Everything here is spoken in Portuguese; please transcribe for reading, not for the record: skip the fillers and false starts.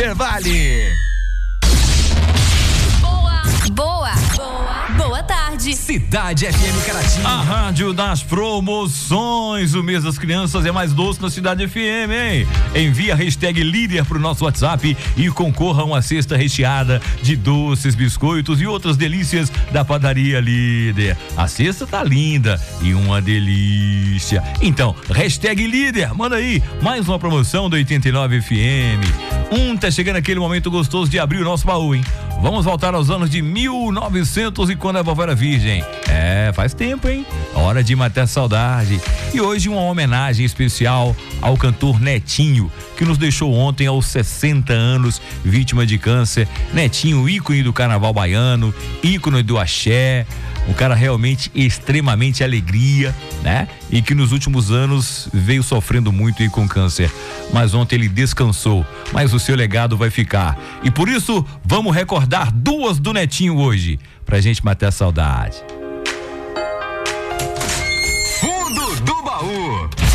Hipervale. Boa tarde. Cidade FM Caratinga. A rádio das promoções. O mês das crianças é mais doce na Cidade FM, hein? Envie a hashtag líder pro nosso WhatsApp e concorra a uma cesta recheada de doces, biscoitos e outras delícias da padaria Líder. A cesta tá linda e uma delícia. Então, hashtag líder, manda aí mais uma promoção do 89 FM. Tá chegando aquele momento gostoso de abrir o nosso baú, hein? Vamos voltar aos anos de 1900 e quando a vovó era virgem. Faz tempo, hein? Hora de matar a saudade. E hoje uma homenagem especial ao cantor Netinho, que nos deixou ontem aos 60 anos, vítima de câncer. Netinho, ícone do carnaval baiano, ícone do axé, um cara realmente extremamente alegria, né? E que nos últimos anos veio sofrendo muito com câncer. Mas ontem ele descansou, mas o seu legado vai ficar. E por isso, vamos recordar duas do Netinho hoje, pra gente matar a saudade.